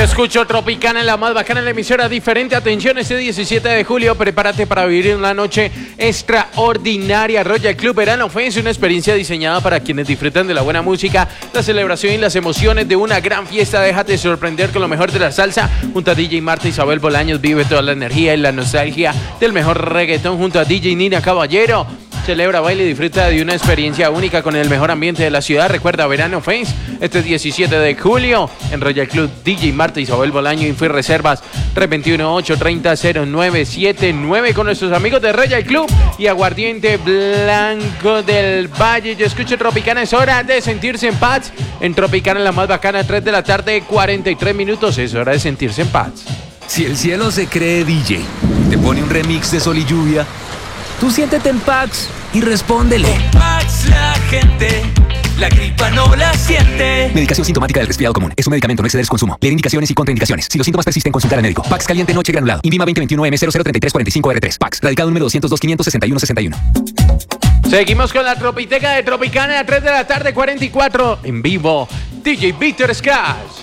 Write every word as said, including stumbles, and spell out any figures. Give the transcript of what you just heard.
escucho Tropicana, la más bacana en la emisora diferente. Atención, este diecisiete de julio, prepárate para vivir una noche extraordinaria. Royal Club Verano Fest, una experiencia diseñada para quienes disfrutan de la buena música, la celebración y las emociones de una gran fiesta. Déjate sorprender con lo mejor de la salsa. Junto a D J Marta Isabel Bolaños, vive toda la energía y la nostalgia del mejor reggaetón. Junto a D J Nina Caballero, celebra, baila y disfruta de una experiencia única con el mejor ambiente de la ciudad. Recuerda, Verano Fest, este diecisiete de julio en Royal Club. D J Marta Isabel Bolaño, Info y Reservas tres dos uno, ocho tres cero, cero nueve siete nueve con nuestros amigos de Royal Club y Aguardiente Blanco del Valle. Yo escucho Tropicana, es hora de sentirse en paz. En Tropicana, la más bacana, tres de la tarde, cuarenta y tres minutos, es hora de sentirse en paz. Si el cielo se cree D J, te pone un remix de Sol y Lluvia, tú siéntete en Pax y respóndele. Con Pax la gente, la gripa no la siente. Medicación sintomática del resfriado común. Es un medicamento, no exceder su consumo. Leer indicaciones y contraindicaciones. Si los síntomas persisten, consultar al médico. Pax caliente noche granulado. Invima veinte veintiuno M cero cero treinta y tres cuarenta y cinco R tres. Pax. Radicado número doscientos dos, quinientos sesenta y uno, sesenta y uno. Seguimos con la Tropiteca de Tropicana a tres de la tarde, cuarenta y cuatro. En vivo, D J Víctor Scars.